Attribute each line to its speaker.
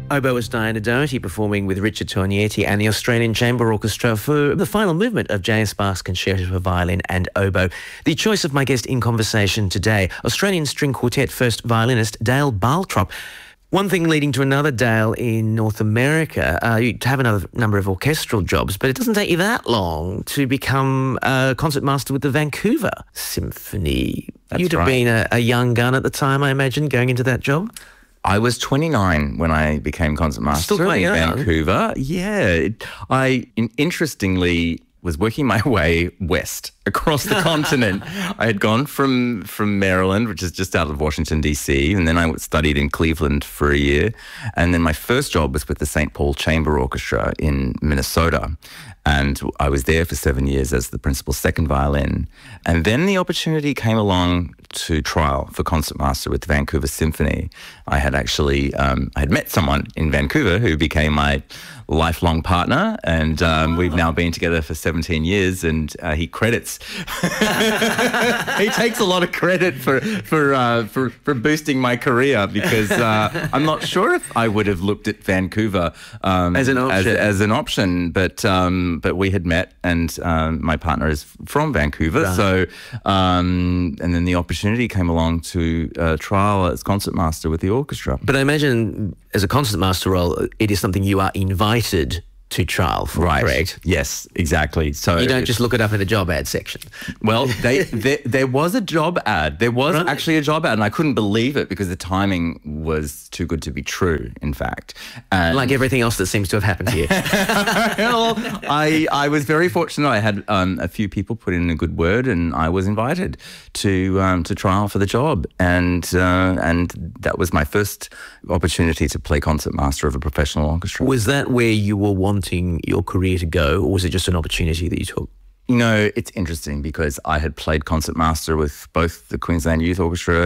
Speaker 1: Oboe was Diana Doherty performing with Richard Tornietti and the Australian Chamber Orchestra for the final movement of J.S. Bach's Concerto for Violin and Oboe. The choice of my guest in conversation today, Australian String Quartet first violinist Dale Barltrop. One thing leading to another, Dale, in North America. You have another number of orchestral jobs, but it doesn't take you that long to become a concertmaster with the Vancouver Symphony. You'd have been a young gun at the time, I imagine, going into that job?
Speaker 2: I was 29 when I became concertmaster in Vancouver. Yeah. I interestingly was working my way west across the continent. I had gone from Maryland, which is just out of Washington, D.C., and then I studied in Cleveland for a year. And then my first job was with the St. Paul Chamber Orchestra in Minnesota. And I was there for 7 years as the principal second violin. And then the opportunity came along to trial for concertmaster with the Vancouver Symphony. I had actually, I had met someone in Vancouver who became my lifelong partner, and we've now been together for 17 years, and he credits. He takes a lot of credit for boosting my career, because I'm not sure if I would have looked at Vancouver
Speaker 1: as an option.
Speaker 2: But we had met, and my partner is from Vancouver, right. So and then the opportunity came along to trial as concertmaster with the orchestra.
Speaker 1: But I imagine as a concertmaster role, it is something you are invited to trial for,
Speaker 2: right?
Speaker 1: Correct?
Speaker 2: Yes, exactly. So
Speaker 1: you don't just look it up in the job ad section.
Speaker 2: Well, there was a job ad. There was actually a job ad, and I couldn't believe it because the timing was too good to be true, in fact. And
Speaker 1: like everything else that seems to have happened here.
Speaker 2: Well, I was very fortunate. I had a few people put in a good word, and I was invited to trial for the job, and that was my first opportunity to play concertmaster of a professional orchestra.
Speaker 1: Was that where you were wanting your career to go, or was it just an opportunity that you took?
Speaker 2: You know, it's interesting because I had played concertmaster with both the Queensland Youth Orchestra